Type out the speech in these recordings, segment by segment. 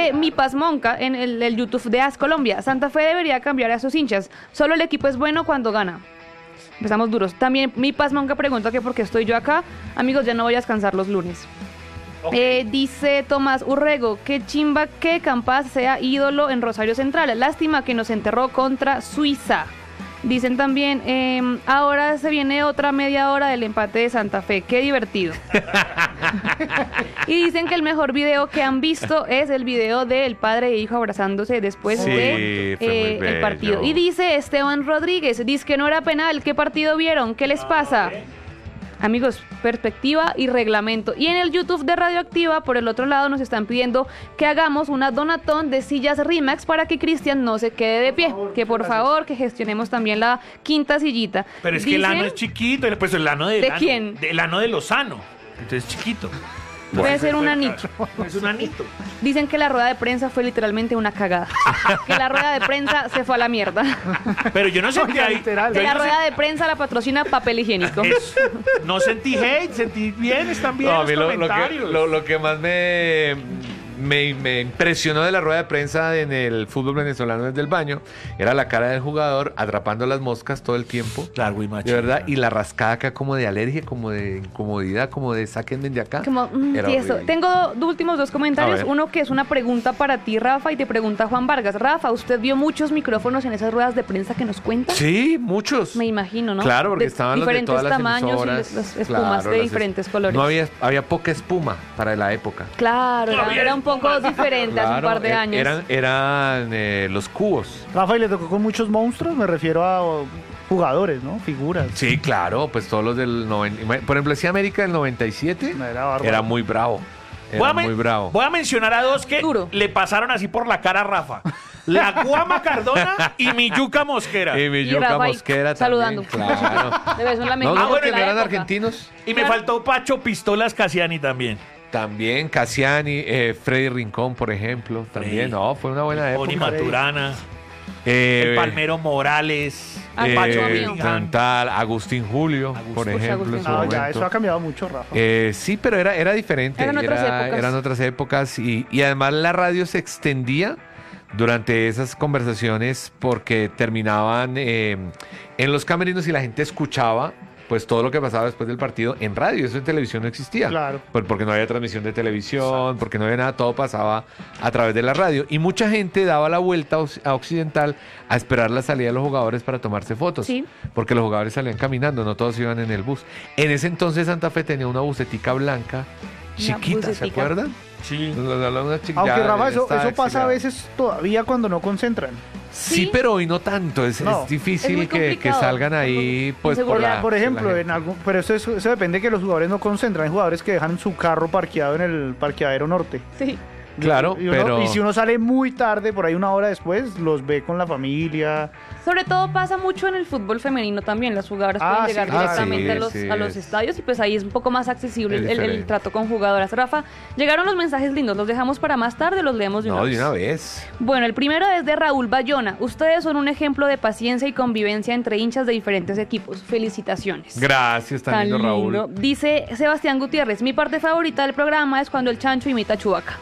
Dice Mi Paz Monca en el YouTube de AS Colombia. Santa Fe debería cambiar a sus hinchas. Solo el equipo es bueno cuando gana. Empezamos duros. También Mi Paz Monca pregunta que por qué estoy yo acá. Amigos, ya no voy a descansar los lunes. Okay. Dice Tomás Urrego, qué chimba que Campas sea ídolo en Rosario Central. Lástima que nos enterró contra Suiza. Dicen también, ahora se viene otra media hora del empate de Santa Fe. Qué divertido. Y dicen que el mejor video que han visto es el video del padre e hijo abrazándose después del partido. Y dice Esteban Rodríguez, dice que no era penal. ¿Qué partido vieron? ¿Qué les pasa? Amigos, perspectiva y reglamento. Y en el YouTube de Radioactiva, por el otro lado, nos están pidiendo que hagamos una donatón de sillas Rimax para que Cristian no se quede de pie. Que por favor, que gestionemos también la quinta sillita. Pero es que el ano es chiquito, pues el ano ¿de quién? El ano de Lozano. Entonces es chiquito. Puede ser un anito. Es un anito. Dicen que la rueda de prensa fue literalmente una cagada. Que la rueda de prensa se fue a la mierda. Pero yo no sentí ahí. Que la rueda de prensa la patrocina papel higiénico. No sentí hate, sentí bien, están bien los comentarios. Lo que más me impresionó de la rueda de prensa en el fútbol venezolano desde el baño era la cara del jugador atrapando las moscas todo el tiempo. Claro, güey, macho. De verdad, y la rascada acá como de alergia, como de incomodidad, como de sáquenme de acá. Como, sí, eso. Tengo últimos dos comentarios. Uno que es una pregunta para ti, Rafa, y te pregunta Juan Vargas. Rafa, ¿usted vio muchos micrófonos en esas ruedas de prensa que nos cuentan? Sí, muchos. Me imagino, ¿no? Claro, porque estaban los de todas las tamaños emisoras, y las espumas de diferentes colores. No había poca espuma para la época. Claro, era un poco diferente. Hace un par de años. Eran los cubos. Rafa, ¿y le tocó con muchos monstruos? Me refiero a jugadores, ¿no? Figuras. Sí, claro, pues todos los del 90. Por ejemplo, ese América del 97 era muy bravo. Muy bravo. Voy a mencionar a dos que le pasaron así por la cara a Rafa. La Guama Cardona y Miyuca Mosquera. Y Miyuca Mosquera saludando. También, claro. Debe ser la mejor. Bueno, eran argentinos. Y me faltó Pacho Pistolas Cassiani también. También Cassiani, Freddy Rincón, por ejemplo. También, fue una buena época. Oni Maturana, el Palmero Morales, Tantal, Agustín Julio, por ejemplo. Ya, eso ha cambiado mucho, Rafa. Sí, pero era diferente. Eran otras épocas y además la radio se extendía durante esas conversaciones porque terminaban en los camerinos y la gente escuchaba pues todo lo que pasaba después del partido en radio. Eso en televisión no existía. Claro. Porque no había transmisión de televisión, porque no había nada, todo pasaba a través de la radio. Y mucha gente daba la vuelta a Occidental a esperar la salida de los jugadores para tomarse fotos. Sí. Porque los jugadores salían caminando, no todos iban en el bus. En ese entonces Santa Fe tenía una bucetica blanca, chiquita, ¿se acuerdan? Sí. Aunque Rafa, eso pasa a veces todavía cuando no concentran. Sí, pero hoy no tanto. Es difícil que salgan ahí, pues por ejemplo, pero eso depende de que los jugadores no concentran. Hay jugadores que dejan su carro parqueado en el parqueadero norte. Sí. Claro, y si uno sale muy tarde, por ahí una hora después, los ve con la familia. Sobre todo pasa mucho en el fútbol femenino también. Las jugadoras pueden llegar directamente a los estadios y pues ahí es un poco más accesible el trato con jugadoras. Rafa, llegaron los mensajes lindos. ¿Los dejamos para más tarde o los leemos de una vez? No, de una vez. Bueno, el primero es de Raúl Bayona. Ustedes son un ejemplo de paciencia y convivencia entre hinchas de diferentes equipos. Felicitaciones. Gracias, tan lindo, Raúl. Dice Sebastián Gutiérrez, mi parte favorita del programa es cuando el chancho imita a Chewbacca.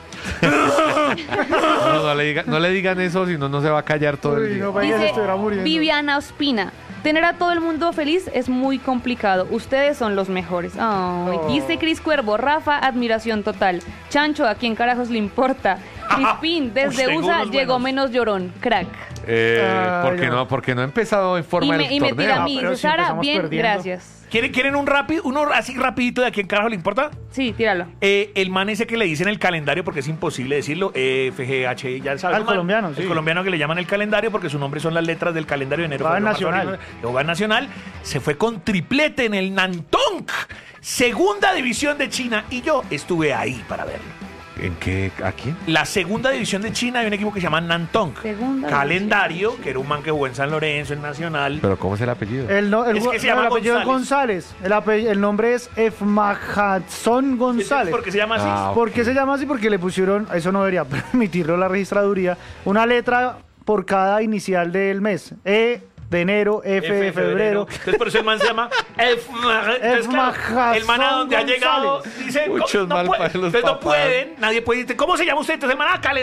No le digan eso, si no, no se va a callar todo el día. Dice Viviana Ospina, tener a todo el mundo feliz es muy complicado. Ustedes son los mejores. Dice Cris Cuervo, Rafa, admiración total. Chancho, ¿a quién carajos le importa? Crispín, desde USA llegó menos llorón. Crack. Porque no ha empezado en forma del torneo. Me tira a mí, Sara, bien, gracias. ¿Quieren uno así rapidito de a quién carajo le importa? Sí, tíralo. El man ese que le dicen el calendario, porque es imposible decirlo, FGH, ya sabes. Al colombiano, sí. El colombiano que le llaman el calendario porque su nombre son las letras del calendario de enero. Juega Nacional. Se fue con triplete en el Nantong, segunda división de China, y yo estuve ahí para verlo. ¿En qué? ¿A quién? La segunda división de China, hay un equipo que se llama Nantong. Calendario, que era un man que jugó en San Lorenzo, en Nacional. ¿Pero cómo es el apellido? Es que se llama apellido es González. El nombre es Efmahadson González. ¿Por qué se llama así? ¿Por qué se llama así? Porque le pusieron, eso no debería permitirlo la registraduría, una letra por cada inicial del mes. De enero, F de febrero. Entonces por eso el man se llama el man a donde ha llegado dice, muchos mal para los papás. Nadie puede decir, ¿cómo se llama usted? Entonces el man